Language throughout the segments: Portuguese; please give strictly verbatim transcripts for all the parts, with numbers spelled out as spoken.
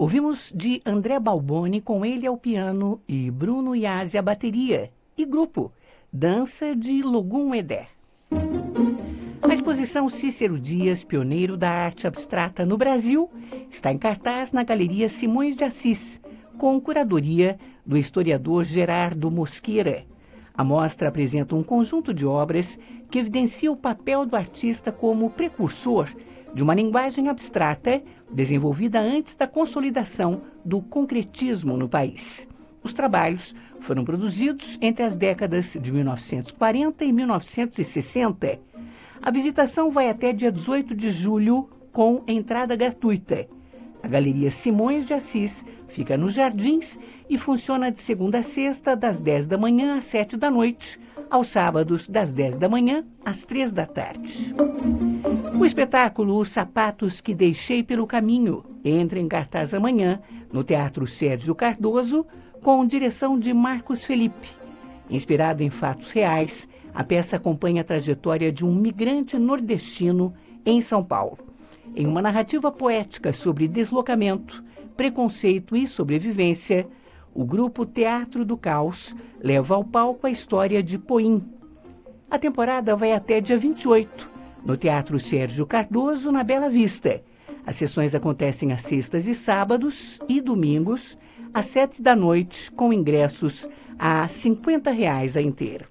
Ouvimos de André Balboni com ele ao piano e Bruno Iasi à bateria e grupo Dança de Logum Eder. A exposição Cícero Dias, pioneiro da arte abstrata no Brasil, está em cartaz na Galeria Simões de Assis, com curadoria do historiador Gerardo Mosqueira. A mostra apresenta um conjunto de obras que evidencia o papel do artista como precursor de uma linguagem abstrata desenvolvida antes da consolidação do concretismo no país. Os trabalhos foram produzidos entre as décadas de mil novecentos e quarenta e mil novecentos e sessenta. A visitação vai até dia dezoito de julho, com entrada gratuita. A Galeria Simões de Assis fica nos Jardins e funciona de segunda a sexta, das dez da manhã às sete da noite, aos sábados, das dez da manhã às três da tarde. O espetáculo Os Sapatos que Deixei pelo Caminho entra em cartaz amanhã no Teatro Sérgio Cardoso, com direção de Marcos Felipe. Inspirada em fatos reais, a peça acompanha a trajetória de um migrante nordestino em São Paulo. Em uma narrativa poética sobre deslocamento, preconceito e sobrevivência, o grupo Teatro do Caos leva ao palco a história de Poim. A temporada vai até dia vinte e oito, no Teatro Sérgio Cardoso, na Bela Vista. As sessões acontecem às sextas e sábados e domingos, às sete da noite, com ingressos a cinquenta reais a inteira.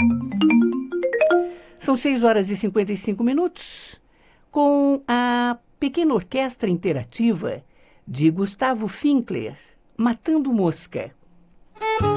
São seis horas e cinquenta e cinco minutos, com a pequena orquestra interativa de Gustavo Finkler, Matando Mosca.